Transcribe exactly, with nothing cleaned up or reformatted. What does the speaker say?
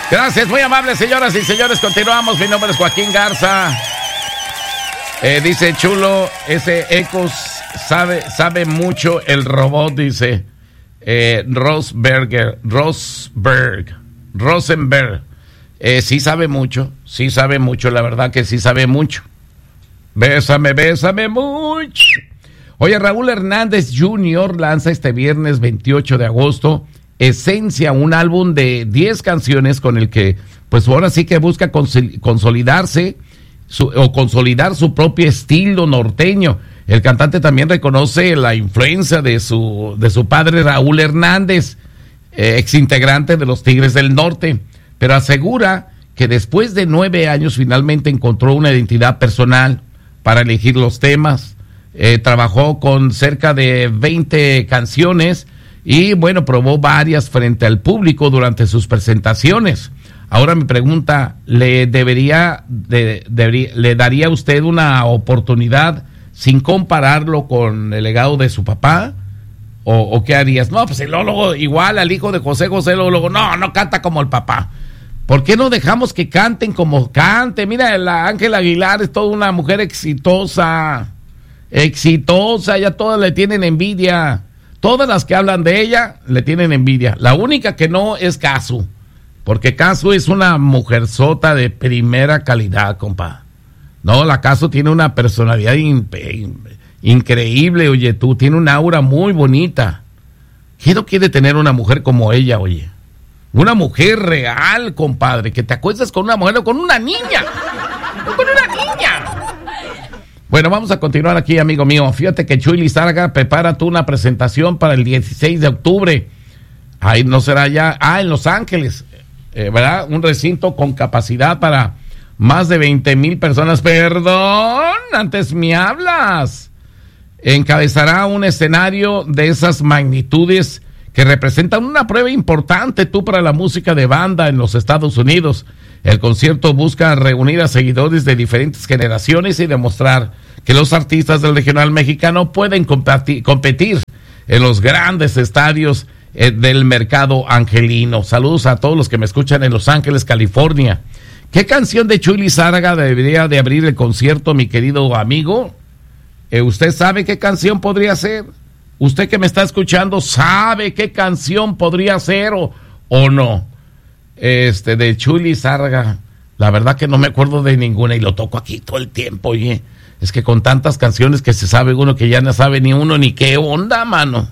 Gracias, muy amables, señoras y señores. Continuamos. Mi nombre es Joaquín Garza. Eh, dice Chulo, ese Ecos sabe, sabe mucho el robot, dice eh, Rosberger, Rosberg, Rosenberg. Eh, sí sabe mucho, sí sabe mucho, la verdad que sí sabe mucho. Bésame, bésame mucho. Oye, Raúl Hernández junior lanza este viernes veintiocho de agosto Esencia, un álbum de diez canciones con el que, pues ahora sí que busca cons- consolidarse su, o consolidar su propio estilo norteño. El cantante también reconoce la influencia de su, de su padre Raúl Hernández, eh, ex integrante de los Tigres del Norte, pero asegura que después de nueve años finalmente encontró una identidad personal para elegir los temas. Eh, trabajó con cerca de veinte canciones y bueno, probó varias frente al público durante sus presentaciones. Ahora mi pregunta, ¿le debería, de, debería, le daría usted una oportunidad sin compararlo con el legado de su papá? ¿O, o qué harías? No, pues el luego igual al hijo de José José, luego, no, no canta como el papá. ¿Por qué no dejamos que canten como cante? Mira, la Ángela Aguilar es toda una mujer exitosa, exitosa, ya todas le tienen envidia. Todas las que hablan de ella le tienen envidia. La única que no es Casu, porque Casu es una mujerzota de primera calidad, compa. No, la Casu tiene una personalidad in, in, increíble, oye, tú, tiene una aura muy bonita. ¿Quién no quiere tener una mujer como ella, oye? Una mujer real, compadre, que te acuestes con una mujer o con una niña. Con una niña. Bueno, vamos a continuar aquí, amigo mío. Fíjate que Chuy Lizárraga prepara tú una presentación para el dieciséis de octubre. Ahí no será ya, ah, en Los Ángeles, eh, ¿verdad? Un recinto con capacidad para más de veinte mil personas. Perdón, antes me hablas. Encabezará un escenario de esas magnitudes que representan una prueba importante tú para la música de banda en los Estados Unidos. El concierto busca reunir a seguidores de diferentes generaciones y demostrar que los artistas del regional mexicano pueden competir, competir en los grandes estadios eh, del mercado angelino. Saludos a todos los que me escuchan en Los Ángeles, California. ¿Qué canción de Chuy Lizárraga debería de abrir el concierto, mi querido amigo? Eh, ¿Usted sabe qué canción podría ser? ¿Usted que me está escuchando sabe qué canción podría ser o, o no? Este, de Chuy Lizárraga, la verdad que no me acuerdo de ninguna y lo toco aquí todo el tiempo, oye. Es que con tantas canciones que se sabe uno que ya no sabe ni uno ni qué onda, mano.